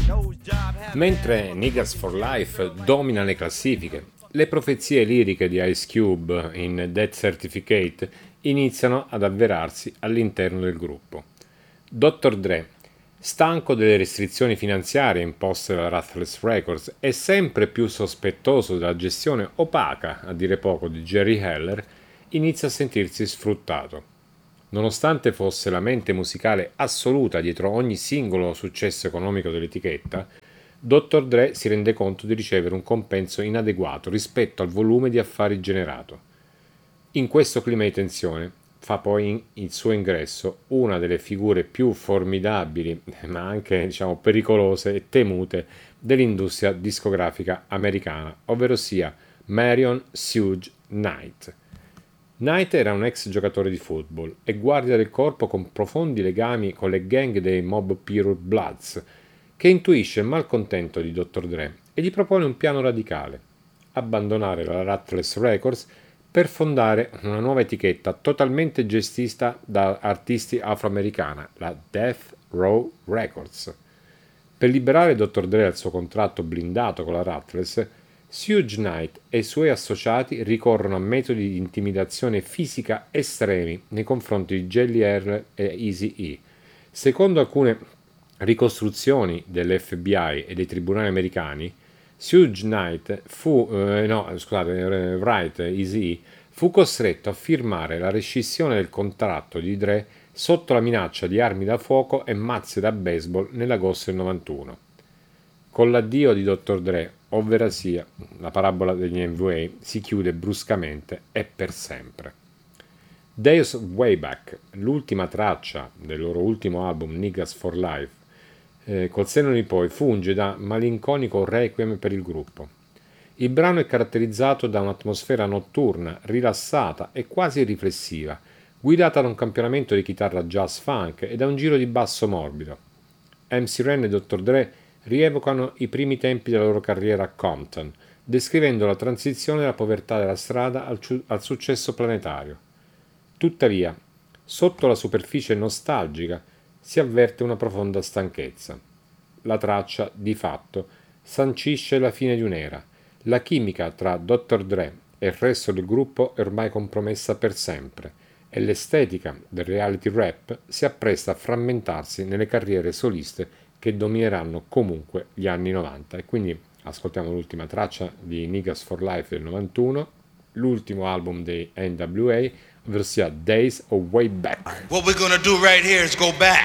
Mentre Niggas for Life domina le classifiche, le profezie liriche di Ice Cube in Death Certificate iniziano ad avverarsi all'interno del gruppo. Dr. Dre, stanco delle restrizioni finanziarie imposte da Ruthless Records e sempre più sospettoso della gestione opaca, a dire poco, di Jerry Heller, inizia a sentirsi sfruttato. Nonostante fosse la mente musicale assoluta dietro ogni singolo successo economico dell'etichetta, Dr. Dre si rende conto di ricevere un compenso inadeguato rispetto al volume di affari generato. In questo clima di tensione fa poi il suo ingresso una delle figure più formidabili, ma anche pericolose e temute dell'industria discografica americana, ovvero sia Marion Suge Knight. Knight era un ex giocatore di football e guardia del corpo con profondi legami con le gang dei Mob Pure Bloods, che intuisce il malcontento di Dr. Dre e gli propone un piano radicale: abbandonare la Ruthless Records per fondare una nuova etichetta totalmente gestita da artisti afroamericana, la Death Row Records. Per liberare Dr. Dre dal suo contratto blindato con la Ruthless, Suge Knight e i suoi associati ricorrono a metodi di intimidazione fisica estremi nei confronti di Jelly Roll e Eazy-E. Secondo alcune ricostruzioni dell'FBI e dei tribunali americani, Suge Knight Eazy-E fu costretto a firmare la rescissione del contratto di Dre sotto la minaccia di armi da fuoco e mazze da baseball nell'agosto del 91. Con l'addio di Dr. Dre, ovvero sia la parabola degli NWA, si chiude bruscamente e per sempre. Days of Wayback, l'ultima traccia del loro ultimo album Niggas for Life, col senno di poi funge da malinconico requiem per il gruppo. Il brano è caratterizzato da un'atmosfera notturna, rilassata e quasi riflessiva, guidata da un campionamento di chitarra jazz funk e da un giro di basso morbido. MC Ren e Dr. Dre rievocano i primi tempi della loro carriera a Compton, descrivendo la transizione dalla povertà della strada al successo planetario. Tuttavia, sotto la superficie nostalgica si avverte una profonda stanchezza. La traccia, di fatto, sancisce la fine di un'era. La chimica tra Dr. Dre e il resto del gruppo è ormai compromessa per sempre e l'estetica del reality rap si appresta a frammentarsi nelle carriere soliste che domineranno comunque gli anni 90. E quindi ascoltiamo l'ultima traccia di Niggas for Life del 91, l'ultimo album dei NWA, ovvero sia Days of Way Back. What we're gonna do right here is go back.